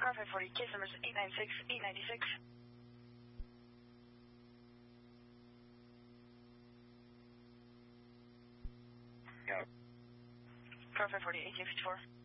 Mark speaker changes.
Speaker 1: Car 540, case numbers 896, 896.
Speaker 2: Yeah.
Speaker 1: Car 540, 1854.